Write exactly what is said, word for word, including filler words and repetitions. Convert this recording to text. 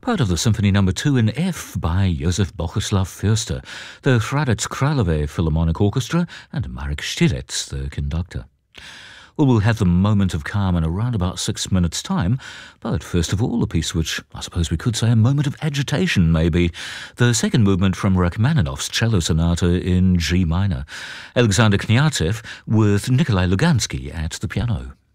Part of the Symphony Number Two in F by Josef Boguslav Foerster, the Hradec Králové Philharmonic Orchestra, and Marek Štirec, the conductor. Well, we'll have the moment of calm in around about six minutes' time, but first of all, a piece which I suppose we could say a moment of agitation, maybe. The second movement from Rachmaninoff's Cello Sonata in G minor. Alexander Kniazev with Nikolai Lugansky at the piano.